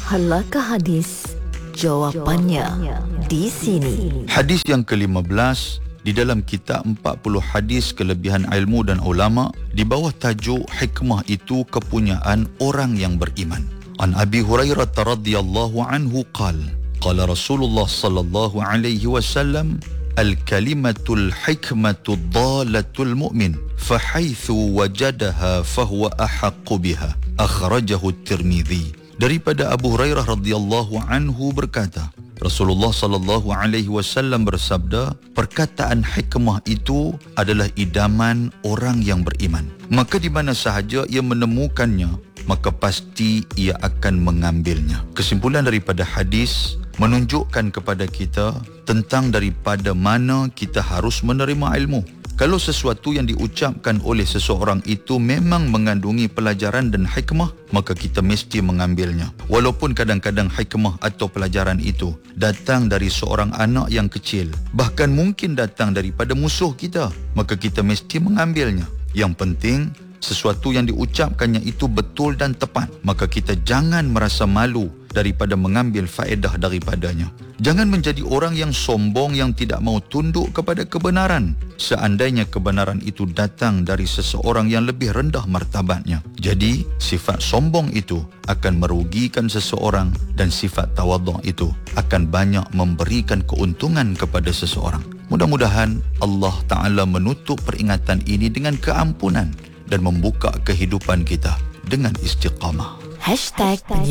Halakah hadis? Jawapannya di sini. Hadis yang ke-15 di dalam kitab 40 hadis kelebihan ilmu dan ulama di bawah tajuk hikmah itu kepunyaan orang yang beriman. An Abi Hurairah radhiyallahu anhu qala Rasulullah sallallahu alaihi wasallam al-kalimatul hikmatud dalatul mu'min fahaitsu wajadaha fahuwa ahaqqu biha akhrajahu at-Tirmidzi. Daripada Abu Hurairah radhiyallahu anhu berkata, Rasulullah sallallahu alaihi wasallam bersabda, perkataan hikmah itu adalah idaman orang yang beriman. Maka di mana sahaja ia menemukannya, maka pasti ia akan mengambilnya. Kesimpulan daripada hadis menunjukkan kepada kita tentang daripada mana kita harus menerima ilmu. Kalau sesuatu yang diucapkan oleh seseorang itu memang mengandungi pelajaran dan hikmah, maka kita mesti mengambilnya. Walaupun kadang-kadang hikmah atau pelajaran itu datang dari seorang anak yang kecil, bahkan mungkin datang daripada musuh kita, maka kita mesti mengambilnya. Yang penting, sesuatu yang diucapkannya itu betul dan tepat, maka kita jangan merasa malu daripada mengambil faedah daripadanya. Jangan menjadi orang yang sombong yang tidak mau tunduk kepada kebenaran seandainya kebenaran itu datang dari seseorang yang lebih rendah martabatnya. Jadi, sifat sombong itu akan merugikan seseorang dan sifat tawadhu' itu akan banyak memberikan keuntungan kepada seseorang. Mudah-mudahan Allah Ta'ala menutup peringatan ini dengan keampunan dan membuka kehidupan kita dengan istiqamah.